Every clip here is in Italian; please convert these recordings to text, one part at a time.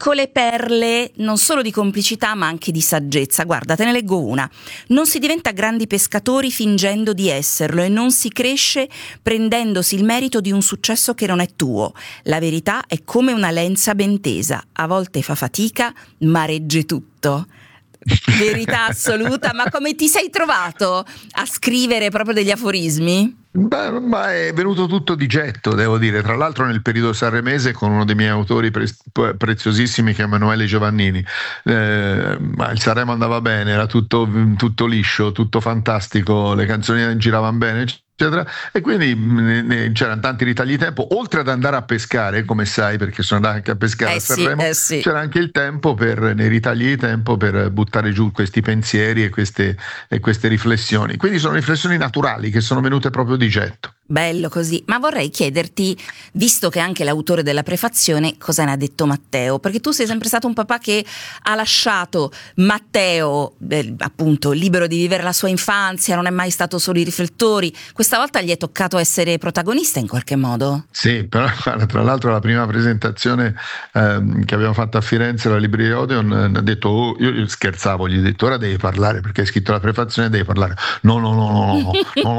piccole perle non solo di complicità ma anche di saggezza. Guarda, te ne leggo una. Non si diventa grandi pescatori fingendo di esserlo e non si cresce prendendosi il merito di un successo che non è tuo. La verità è come una lenza ben tesa, a volte fa fatica ma regge tutto. Verità assoluta. Ma come ti sei trovato a scrivere proprio degli aforismi? Beh, ma è venuto tutto di getto, devo dire. Tra l'altro nel periodo sanremese con uno dei miei autori preziosissimi che è Emanuele Giovannini. Ma il Sanremo andava bene, era tutto liscio, tutto fantastico, le canzoni giravano bene, eccetera, e quindi c'erano tanti ritagli di tempo, oltre ad andare a pescare, come sai, perché sono andato anche a pescare a Sanremo, sì. c'era anche il tempo nei ritagli di tempo per buttare giù questi pensieri e queste riflessioni. Quindi sono riflessioni naturali che sono venute proprio di getto. Bello così, ma vorrei chiederti, visto che è anche l'autore della prefazione, cosa ne ha detto Matteo? Perché tu sei sempre stato un papà che ha lasciato Matteo, appunto, libero di vivere la sua infanzia, non è mai stato solo i riflettori. Questa volta gli è toccato essere protagonista in qualche modo? Sì, però tra l'altro la prima presentazione che abbiamo fatto a Firenze alla Libreria Odeon, ha detto, io scherzavo, gli ho detto ora devi parlare perché hai scritto la prefazione, devi parlare. No,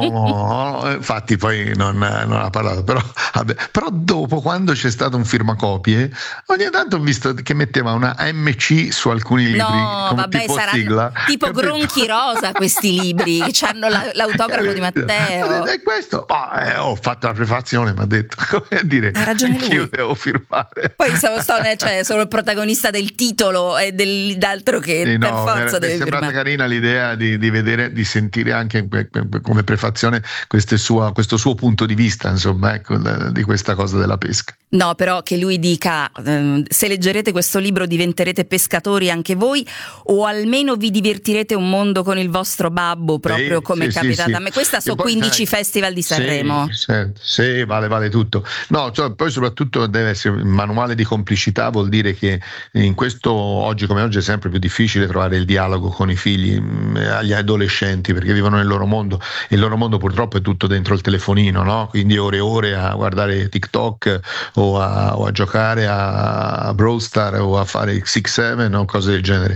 infatti poi non ha parlato, però dopo, quando c'è stato un firmacopie, ogni tanto ho visto che metteva una AMC su alcuni libri, tipo sigla, tipo Gronchi Rosa questi libri che hanno l'autografo di Matteo. E questo ho fatto la prefazione, mi ha detto, come a dire, ha ragione lui, io devo firmare. Poi sono il protagonista del titolo e dell'altro che per forza deve firmare. Mi è sembrata carina l'idea di vedere, di sentire anche come prefazione questo suo punto di vista, insomma, ecco, di questa cosa della pesca. No, però che lui dica se leggerete questo libro diventerete pescatori anche voi, o almeno vi divertirete un mondo con il vostro babbo, proprio come è capitato a me. Questa su 15 festival di Sanremo. Sì, vale tutto. No, poi soprattutto deve essere un manuale di complicità, vuol dire che in questo oggi come oggi è sempre più difficile trovare il dialogo con i figli, agli adolescenti, perché vivono nel loro mondo e il loro mondo purtroppo è tutto dentro il telefonino, no? Quindi ore e ore a guardare TikTok o a giocare a Brawl Star o a fare X7 o cose del genere.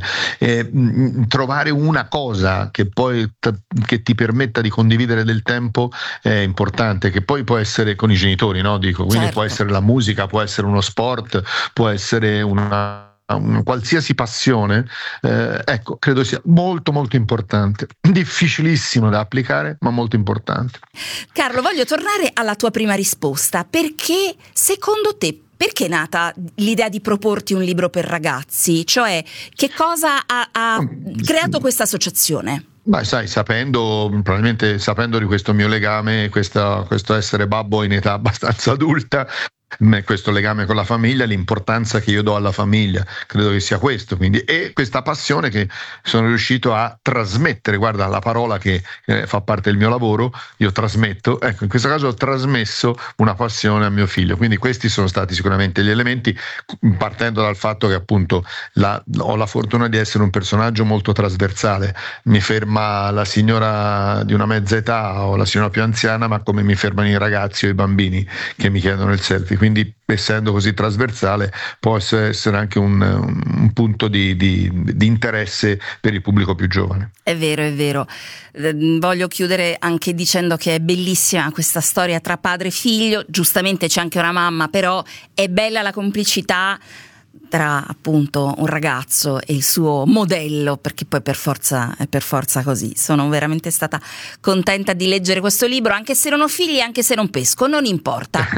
Trovare una cosa che poi che ti permetta di condividere del tempo è importante, che poi può essere con i genitori, no? Dico, quindi può essere la musica, può essere uno sport, può essere una qualsiasi passione, ecco, credo sia molto molto importante, difficilissimo da applicare ma molto importante. Carlo, voglio tornare alla tua prima risposta, perché secondo te perché è nata l'idea di proporti un libro per ragazzi? Cioè, che cosa ha creato questa associazione? Beh, sai, probabilmente sapendo di questo mio legame, questo essere babbo in età abbastanza adulta, questo legame con la famiglia, l'importanza che io do alla famiglia, credo che sia questo, quindi, e questa passione che sono riuscito a trasmettere. Guarda, la parola che fa parte del mio lavoro, io trasmetto, ecco, in questo caso ho trasmesso una passione a mio figlio, quindi questi sono stati sicuramente gli elementi, partendo dal fatto che appunto ho la fortuna di essere un personaggio molto trasversale, mi ferma la signora di una mezza età o la signora più anziana, ma come mi fermano i ragazzi o i bambini che mi chiedono il selfie. Quindi, essendo così trasversale, può essere anche un punto di interesse per il pubblico più giovane. È vero. Voglio chiudere anche dicendo che è bellissima questa storia tra padre e figlio. Giustamente c'è anche una mamma, però è bella la complicità tra appunto un ragazzo e il suo modello, perché poi è per forza così. Sono veramente stata contenta di leggere questo libro, anche se non ho figli, anche se non pesco, non importa.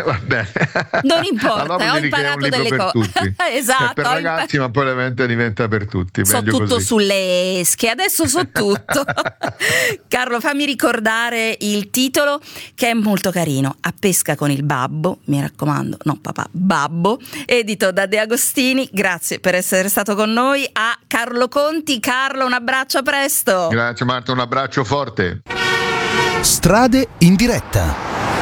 Non importa, allora ho imparato delle cose. Esatto, è per ragazzi, ma poi l'evento diventa per tutti. So tutto così. Sulle esche, adesso so tutto. Carlo, fammi ricordare il titolo, che è molto carino: A pesca con il babbo, mi raccomando, no papà, babbo, edito da De Agostini. Grazie per essere stato con noi. A Carlo Conti. Carlo, un abbraccio, a presto. Grazie Marta, un abbraccio forte. Strade in diretta.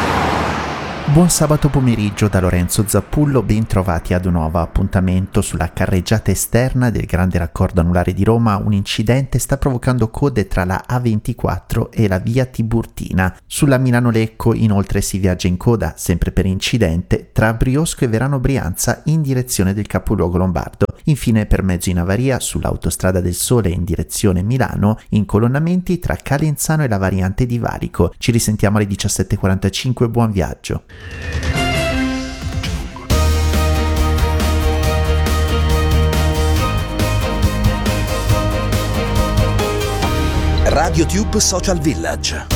Buon sabato pomeriggio da Lorenzo Zappullo, ben trovati ad un nuovo appuntamento sulla carreggiata esterna del grande raccordo anulare di Roma. Un incidente sta provocando code tra la A24 e la via Tiburtina. Sulla Milano-Lecco inoltre si viaggia in coda, sempre per incidente, tra Briosco e Verano Brianza in direzione del capoluogo lombardo. Infine per mezzo in avaria sull'autostrada del Sole in direzione Milano, incolonnamenti tra Calenzano e la variante di Valico. Ci risentiamo alle 17:45, buon viaggio. RadioTube Social Village.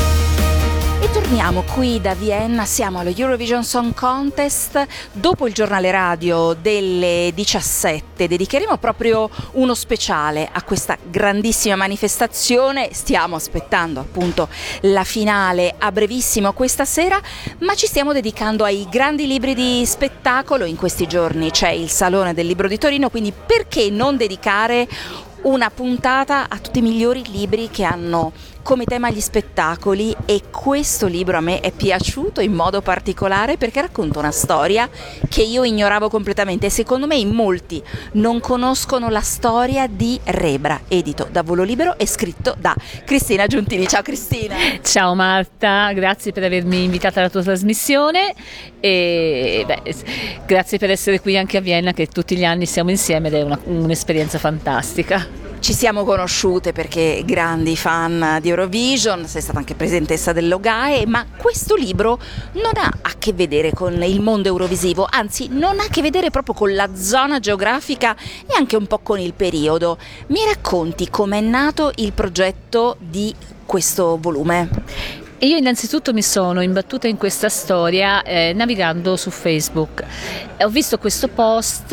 E torniamo qui da Vienna, siamo allo Eurovision Song Contest. Dopo il giornale radio delle 17 dedicheremo proprio uno speciale a questa grandissima manifestazione. Stiamo aspettando appunto la finale a brevissimo questa sera, ma ci stiamo dedicando ai grandi libri di spettacolo. In questi giorni c'è il Salone del Libro di Torino, quindi perché non dedicare una puntata a tutti i migliori libri che hanno come tema gli spettacoli, e questo libro a me è piaciuto in modo particolare perché racconta una storia che io ignoravo completamente e secondo me in molti non conoscono la storia di Rebra, edito da Volo Libero e scritto da Cristina Giuntini. Ciao Cristina. Ciao Marta, grazie per avermi invitata alla tua trasmissione e grazie per essere qui anche a Vienna, che tutti gli anni siamo insieme ed è un'esperienza fantastica. Ci siamo conosciute perché grandi fan di Eurovision, sei stata anche presentessa dell'Ogae, ma questo libro non ha a che vedere con il mondo eurovisivo, anzi non ha a che vedere proprio con la zona geografica e anche un po' con il periodo. Mi racconti com'è nato il progetto di questo volume? Io innanzitutto mi sono imbattuta in questa storia navigando su Facebook. Ho visto questo post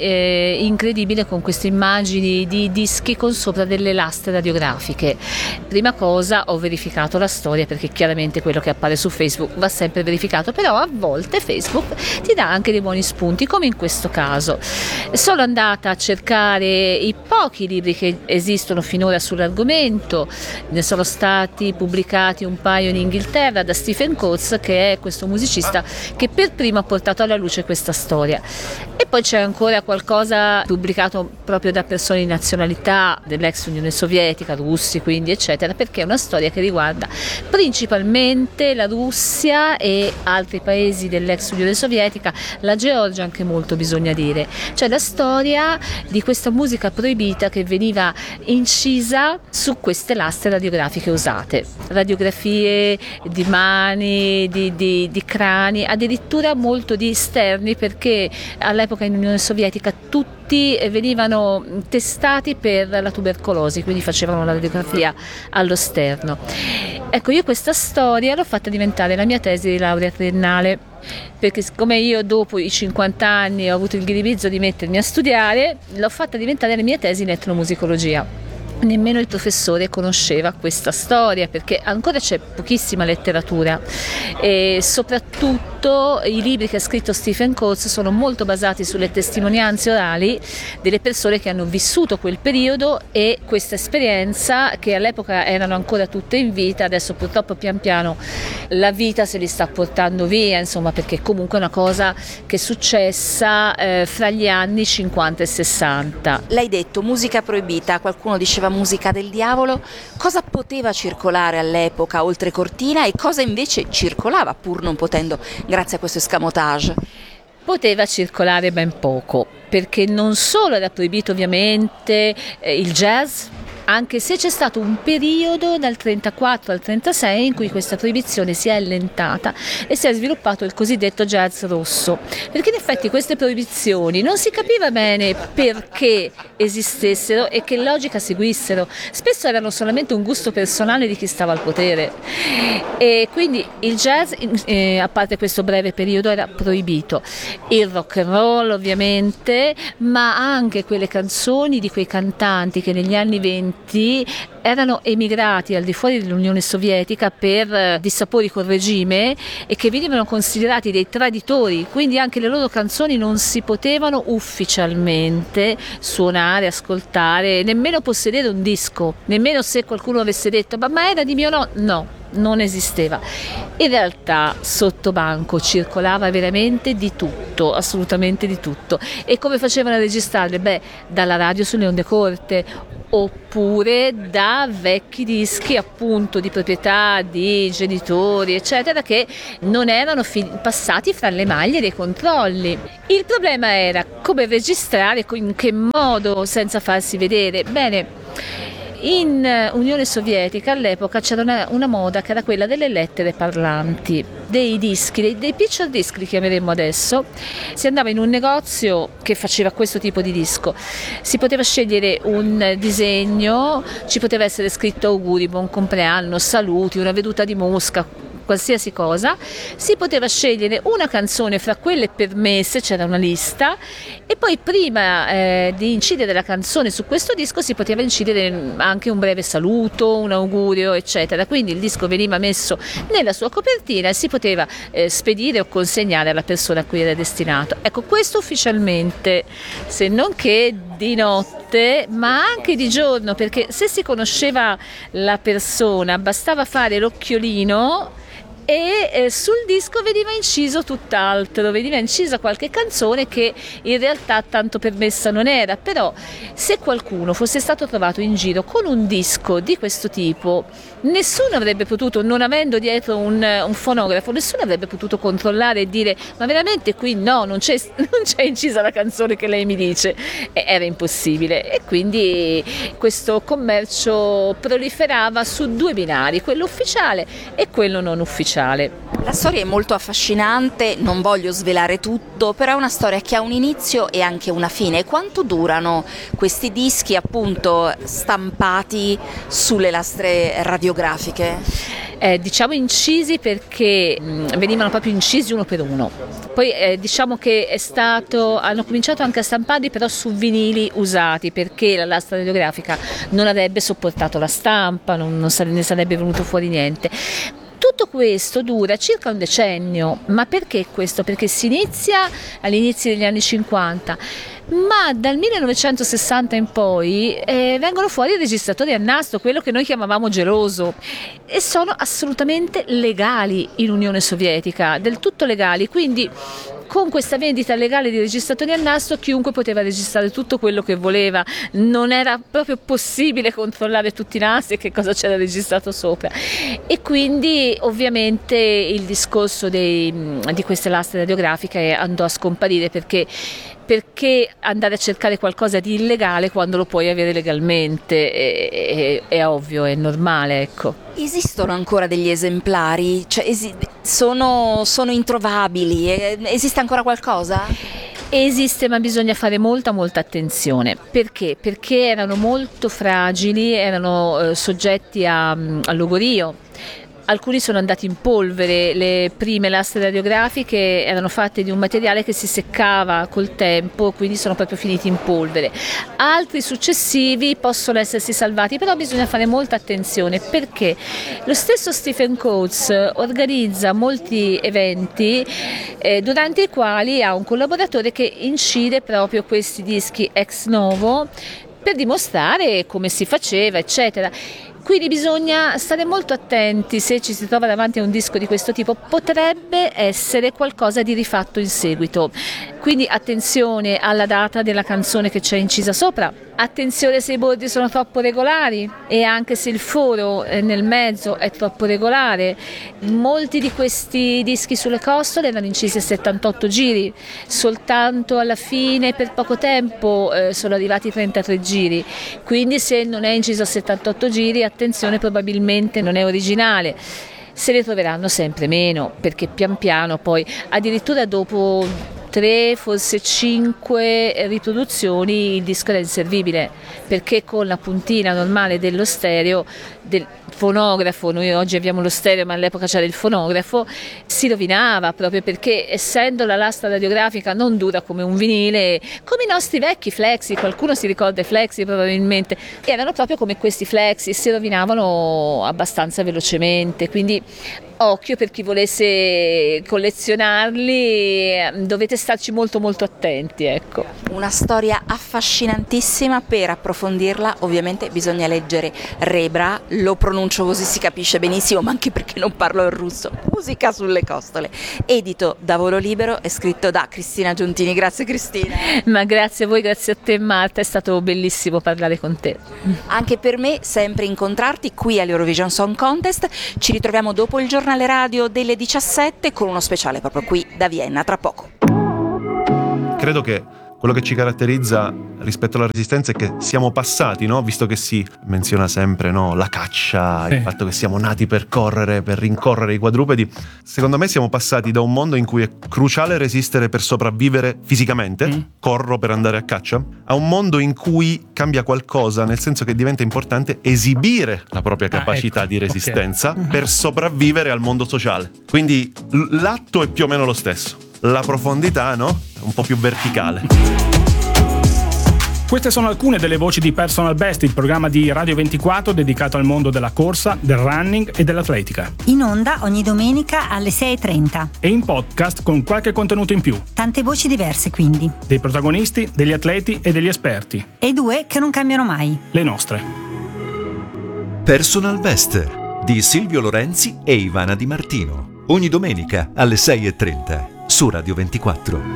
incredibile con queste immagini di dischi con sopra delle lastre radiografiche. Prima cosa ho verificato la storia, perché chiaramente quello che appare su Facebook va sempre verificato, però a volte Facebook ti dà anche dei buoni spunti, come in questo caso. Sono andata a cercare i pochi libri che esistono finora sull'argomento, ne sono stati pubblicati un paio in Inghilterra da Stephen Coates, che è questo musicista che per primo ha portato alla luce questa storia, e poi c'è ancora qualcosa pubblicato proprio da persone di nazionalità dell'ex Unione Sovietica, russi quindi eccetera, perché è una storia che riguarda principalmente la Russia e altri paesi dell'ex Unione Sovietica, la Georgia anche molto, bisogna dire. C'è la storia di questa musica proibita che veniva incisa su queste lastre radiografiche usate, radiografie di mani, di crani, addirittura molto di sterni, perché all'epoca in Unione Sovietica tutti venivano testati per la tubercolosi, quindi facevano la radiografia allo sterno. Ecco, io questa storia l'ho fatta diventare la mia tesi di laurea triennale, perché siccome io dopo i 50 anni ho avuto il ghiribizzo di mettermi a studiare, l'ho fatta diventare la mia tesi in etnomusicologia. Nemmeno il professore conosceva questa storia, perché ancora c'è pochissima letteratura e soprattutto i libri che ha scritto Stephen Coates sono molto basati sulle testimonianze orali delle persone che hanno vissuto quel periodo e questa esperienza, che all'epoca erano ancora tutte in vita. Adesso purtroppo pian piano la vita se li sta portando via, insomma, perché comunque è una cosa che è successa fra gli anni 50 e 60. L'hai detto, musica proibita, qualcuno diceva musica del diavolo. Cosa poteva circolare all'epoca oltre cortina e cosa invece circolava pur non potendo, grazie a questo escamotage? Poteva circolare ben poco, perché non solo era proibito ovviamente il jazz, anche se c'è stato un periodo dal 34 al 36 in cui questa proibizione si è allentata e si è sviluppato il cosiddetto jazz rosso, perché in effetti queste proibizioni non si capiva bene perché esistessero e che logica seguissero, spesso erano solamente un gusto personale di chi stava al potere, e quindi il jazz a parte questo breve periodo era proibito, il rock and roll ovviamente, ma anche quelle canzoni di quei cantanti che negli anni 20 erano emigrati al di fuori dell'Unione Sovietica per dissapori col regime e che venivano considerati dei traditori, quindi anche le loro canzoni non si potevano ufficialmente suonare, ascoltare, nemmeno possedere un disco, nemmeno se qualcuno avesse detto ma era di mio nonno, no. non esisteva. In realtà sotto banco circolava veramente di tutto, assolutamente di tutto. E come facevano a registrarle? Dalla radio sulle onde corte, oppure da vecchi dischi appunto di proprietà di genitori eccetera, che non erano passati fra le maglie dei controlli. Il problema era come registrare, in che modo, senza farsi vedere. Bene, in Unione Sovietica all'epoca c'era una moda che era quella delle lettere parlanti, dei dischi, dei picture disc li chiameremmo adesso. Si andava in un negozio che faceva questo tipo di disco, si poteva scegliere un disegno, ci poteva essere scritto auguri, buon compleanno, saluti, una veduta di mosca, qualsiasi cosa, si poteva scegliere una canzone fra quelle permesse, c'era una lista, e poi prima di incidere la canzone su questo disco si poteva incidere anche un breve saluto, un augurio eccetera, quindi il disco veniva messo nella sua copertina e si poteva spedire o consegnare alla persona a cui era destinato. Ecco, questo ufficialmente, se non che di notte ma anche di giorno, perché se si conosceva la persona bastava fare l'occhiolino e sul disco veniva inciso tutt'altro, veniva incisa qualche canzone che in realtà tanto permessa non era. Però se qualcuno fosse stato trovato in giro con un disco di questo tipo, nessuno avrebbe potuto, non avendo dietro un fonografo, nessuno avrebbe potuto controllare e dire ma veramente qui no, non c'è incisa la canzone che lei mi dice. Era impossibile, e quindi questo commercio proliferava su due binari, quello ufficiale e quello non ufficiale. La storia è molto affascinante, non voglio svelare tutto, però è una storia che ha un inizio e anche una fine. Quanto durano questi dischi appunto stampati sulle lastre radiografiche? Diciamo incisi perché venivano proprio incisi uno per uno. Poi diciamo che hanno cominciato anche a stamparli però su vinili usati, perché la lastra radiografica non avrebbe sopportato la stampa, ne sarebbe venuto fuori niente. Tutto questo dura circa un decennio, ma perché questo? Perché si inizia all'inizio degli anni 50, ma dal 1960 in poi vengono fuori i registratori a nastro, quello che noi chiamavamo geloso, e sono assolutamente legali in Unione Sovietica, del tutto legali, quindi con questa vendita legale di registratori a nastro chiunque poteva registrare tutto quello che voleva, non era proprio possibile controllare tutti i nastri e che cosa c'era registrato sopra, e quindi ovviamente il discorso di queste lastre radiografiche andò a scomparire, perché andare a cercare qualcosa di illegale quando lo puoi avere legalmente? È ovvio, è normale, ecco. Esistono ancora degli esemplari? Cioè, sono introvabili? Esiste ancora qualcosa? Esiste, ma bisogna fare molta attenzione. Perché? Perché erano molto fragili, erano soggetti al logorio. Alcuni sono andati in polvere, le prime lastre radiografiche erano fatte di un materiale che si seccava col tempo, quindi sono proprio finiti in polvere. Altri successivi possono essersi salvati, però bisogna fare molta attenzione, perché lo stesso Stephen Coates organizza molti eventi durante i quali ha un collaboratore che incide proprio questi dischi ex novo per dimostrare come si faceva, eccetera. Quindi bisogna stare molto attenti se ci si trova davanti a un disco di questo tipo, potrebbe essere qualcosa di rifatto in seguito. Quindi attenzione alla data della canzone che c'è incisa sopra, attenzione se i bordi sono troppo regolari e anche se il foro nel mezzo è troppo regolare. Molti di questi dischi sulle costole erano incisi a 78 giri, soltanto alla fine per poco tempo sono arrivati 33 giri, quindi se non è inciso a 78 giri attenzione, probabilmente non è originale. Se ne troveranno sempre meno, perché pian piano poi, addirittura dopo 3, forse 5 riproduzioni il disco era inservibile, perché con la puntina normale dello stereo, del fonografo, noi oggi abbiamo lo stereo ma all'epoca c'era il fonografo, si rovinava, proprio perché essendo la lastra radiografica non dura come un vinile, come i nostri vecchi flexi, qualcuno si ricorda i flexi probabilmente, erano proprio come questi flexi, si rovinavano abbastanza velocemente, quindi occhio per chi volesse collezionarli, dovete starci molto attenti, ecco. Una storia affascinantissima, per approfondirla ovviamente bisogna leggere Rebra, lo pronuncio pronuncio così si capisce benissimo, ma anche perché non parlo il russo. Musica sulle costole, edito da Volo Libero e scritto da Cristina Giuntini. Grazie Cristina. Ma grazie a voi, grazie a te Marta, è stato bellissimo parlare con te. Anche per me, sempre incontrarti qui all'Eurovision Song Contest. Ci ritroviamo dopo il giornale radio delle 17 con uno speciale proprio qui da Vienna, tra poco. Credo che quello che ci caratterizza rispetto alla Resistenza è che siamo passati, no? Visto che si menziona sempre, no? La caccia, il fatto che siamo nati per correre, per rincorrere i quadrupedi. Secondo me siamo passati da un mondo in cui è cruciale resistere per sopravvivere fisicamente, corro per andare a caccia, a un mondo in cui cambia qualcosa, nel senso che diventa importante esibire la propria capacità di resistenza per sopravvivere al mondo sociale. Quindi l'atto è più o meno lo stesso. La profondità, no? Un po' più verticale. Queste sono alcune delle voci di Personal Best, il programma di Radio 24 dedicato al mondo della corsa, del running e dell'atletica. In onda ogni domenica alle 6:30. E in podcast con qualche contenuto in più. Tante voci diverse quindi. Dei protagonisti, degli atleti e degli esperti. E due che non cambiano mai. Le nostre. Personal Best di Silvio Lorenzi e Ivana Di Martino. Ogni domenica alle 6:30 su Radio 24.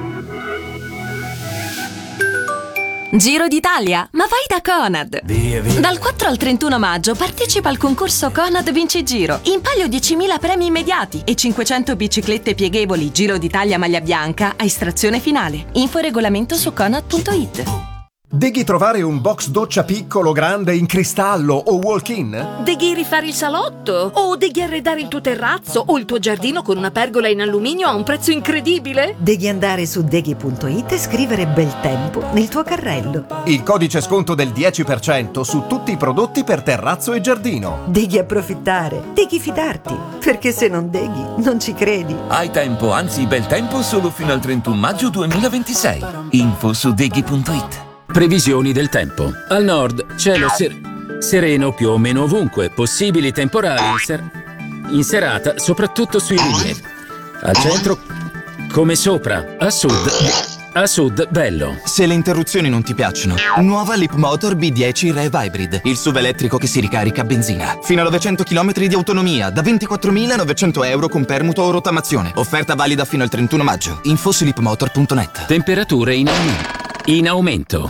Giro d'Italia, ma vai da Conad! Via. Dal 4 al 31 maggio partecipa al concorso Conad Vinci Giro. In palio 10.000 premi immediati e 500 biciclette pieghevoli Giro d'Italia maglia bianca a estrazione finale. Info e regolamento su conad.it. Deghi trovare un box doccia piccolo, grande, in cristallo o walk-in? Deghi rifare il salotto? O deghi arredare il tuo terrazzo o il tuo giardino con una pergola in alluminio a un prezzo incredibile? Devi andare su deghi.it e scrivere bel tempo nel tuo carrello. Il codice sconto del 10% su tutti i prodotti per terrazzo e giardino. Devi approfittare, devi fidarti, perché se non deghi non ci credi. Hai tempo, anzi bel tempo solo fino al 31 maggio 2026. Info su deghi.it. Previsioni del tempo. Al nord, cielo sereno più o meno ovunque, possibili temporali in serata, soprattutto sui rilievi. Al centro, come sopra. A sud, bello. Se le interruzioni non ti piacciono, nuova Leapmotor B10 Rev Hybrid, il SUV elettrico che si ricarica a benzina. Fino a 900 km di autonomia, da 24.900 euro con permuto o rottamazione. Offerta valida fino al 31 maggio. Info su leapmotor.net. Temperature in aumento.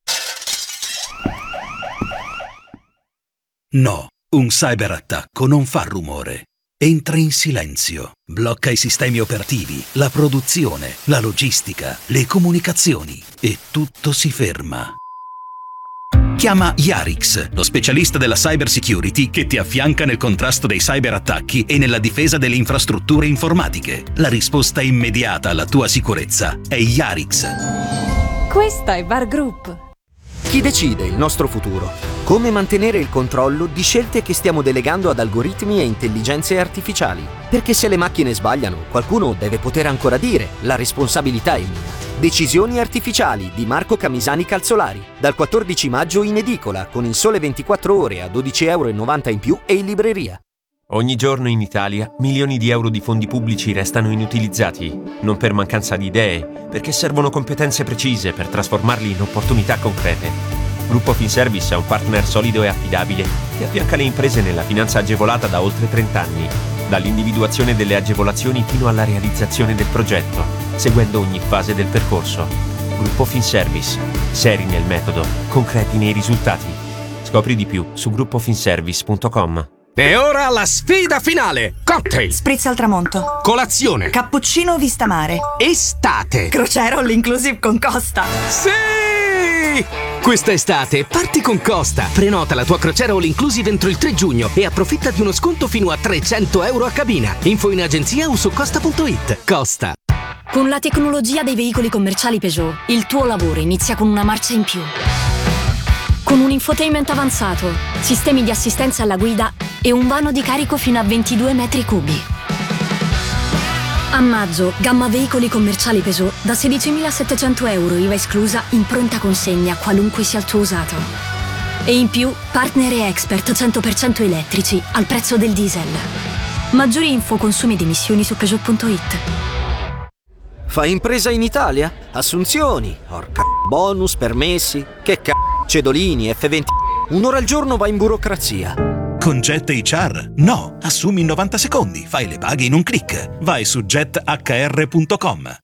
No, un cyberattacco non fa rumore. Entra in silenzio, blocca i sistemi operativi, la produzione, la logistica, le comunicazioni e tutto si ferma. Chiama Yarix, lo specialista della cyber security che ti affianca nel contrasto dei cyberattacchi e nella difesa delle infrastrutture informatiche. La risposta immediata alla tua sicurezza è Yarix. Questa è Var Group. Chi decide il nostro futuro? Come mantenere il controllo di scelte che stiamo delegando ad algoritmi e intelligenze artificiali? Perché se le macchine sbagliano, qualcuno deve poter ancora dire la responsabilità è mia. Decisioni artificiali di Marco Camisani Calzolari. Dal 14 maggio in edicola con Il Sole 24 Ore a €12,90 in più e in libreria. Ogni giorno in Italia milioni di euro di fondi pubblici restano inutilizzati, non per mancanza di idee, perché servono competenze precise per trasformarli in opportunità concrete. Gruppo Finservice è un partner solido e affidabile che affianca le imprese nella finanza agevolata da oltre 30 anni, dall'individuazione delle agevolazioni fino alla realizzazione del progetto, seguendo ogni fase del percorso. Gruppo Finservice, seri nel metodo, concreti nei risultati. Scopri di più su gruppofinservice.com. E ora la sfida finale! Cocktail! Spritz al tramonto. Colazione! Cappuccino vista mare. Estate! Crociera all inclusive con Costa. Sì! Questa estate parti con Costa. Prenota la tua crociera all inclusive entro il 3 giugno e approfitta di uno sconto fino a €300 a cabina. Info in agenzia o su costa.it. Costa. Con la tecnologia dei veicoli commerciali Peugeot, il tuo lavoro inizia con una marcia in più. Con un infotainment avanzato, sistemi di assistenza alla guida e un vano di carico fino a 22 metri cubi. A maggio, gamma veicoli commerciali Peugeot da €16.700 IVA esclusa in pronta consegna qualunque sia il tuo usato. E in più, partner e expert 100% elettrici al prezzo del diesel. Maggiori info consumi ed emissioni su Peugeot.it. Fai impresa in Italia? Assunzioni, bonus, permessi, che cedolini, F20. Un'ora al giorno va in burocrazia. Con Jet HR? No, assumi in 90 secondi, fai le paghe in un click. Vai su jethr.com.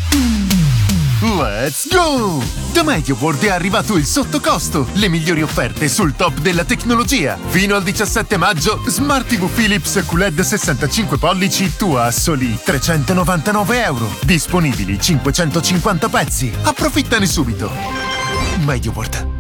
Let's go! Da MediaWorld è arrivato il sottocosto, le migliori offerte sul top della tecnologia. Fino al 17 maggio, Smart TV Philips QLED 65 pollici tua a soli €399. Disponibili 550 pezzi. Approfittane subito. MediaWorld.